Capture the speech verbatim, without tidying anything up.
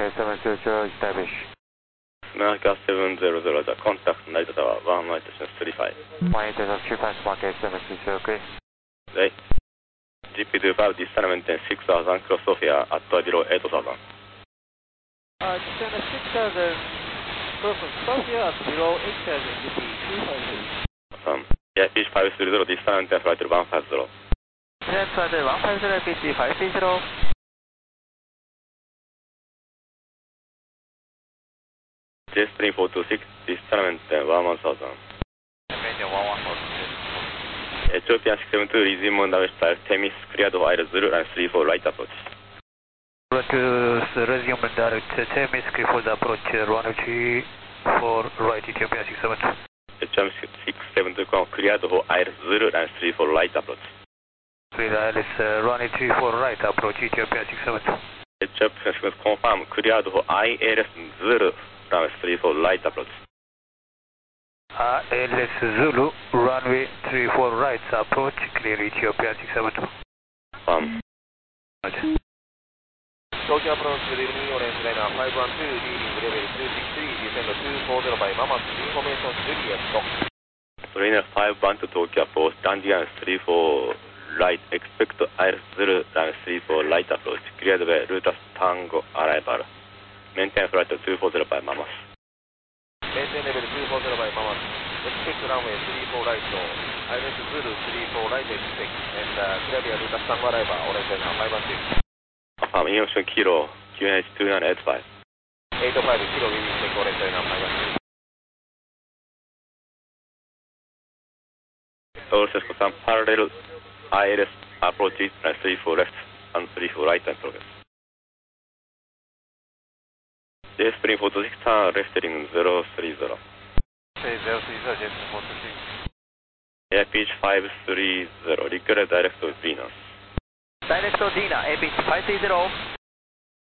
K seven two zero establish. America seven zero zero, the contact Narita Tower, one nine three five. one eight zero three five, Mark K seven two zero, clear. Right. G P two five, descend maintain six thousand, cross Sofia at below eight thousand. Uh, descend six thousand, cross Sofia at below eight thousand, G P two five zero. Awesome. A I P H five three zero, descend maintain flight one five zero. Descend flight one five zero, P H five three zero. J Spring four two six, descend maintain one one thousand. Maintain one one thousand. Ethiopian six seven two, resume on the style, Temis, cleared of Air Zulu and three four, right approach. To resume and direct Temis, clear for the approach, runway three four, right, Ethiopian six seven two. Ethiopian six seven two, cleared of Air Zulu and three four, right approach. Clear Alice, uh, runway three four, right approach, Ethiopian six seven two. Ethiopian six confirm, cleared of I L S Zulu, runway three four, right approach. I L S Zulu, runway three four right, approach, clear Ethiopia six seven two. Um. Tokyo approach, good evening, orange liner five one two, leading level two six three, descend two four zero by Mamas, information Juliet, dock. Liner five one to Tokyo approach, landing and three four right, expect Air Zulu and three four right approach, cleared by Rutas Tango arrival. Maintain flight two four zero by Mamas. Maintain level two four zero by Mamas. Expect runway three four right, I L S Zulu three four right, expect, and uh, clear via Rutas Tango arrival, orange liner five one two. Affirm, Inyotion Kilo, Q N H two nine eight five. eight five, Kilo, we will take orange liner five one two. All Cisco some parallel I L S approaches and three four left and three four right and progress. J Spring four two six, turn left heading zero three zero. Say zero three zero, J Spring four two six. A I P H five three zero, require direct to Venus. Direct to Dina, A P H five three zero.